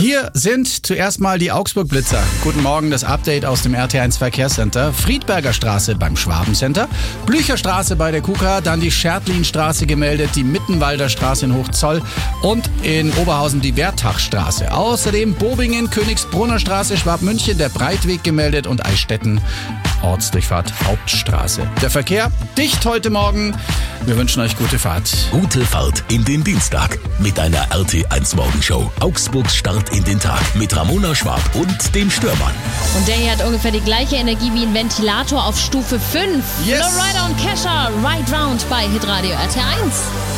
Hier sind zuerst mal die Augsburg-Blitzer. Guten Morgen, das Update aus dem RT1 Verkehrscenter. Friedberger Straße beim Schwabencenter, Blücherstraße bei der KUKA, dann die Schertlinstraße gemeldet, die Mittenwalder Straße in Hochzoll und in Oberhausen die Wertachstraße. Außerdem Bobingen, Königsbrunner Straße, Schwabmünchen, der Breitweg gemeldet und Eichstätten, Ortsdurchfahrt Hauptstraße. Der Verkehr dicht heute Morgen. Wir wünschen euch gute Fahrt. Gute Fahrt in den Dienstag mit einer RT1 Morgenshow. Augsburgs Start in den Tag mit Ramona Schwab und dem Störmann. Und der hier hat ungefähr die gleiche Energie wie ein Ventilator auf Stufe 5. Yes. Florida und Kesha, Ride Round bei Hitradio RT1.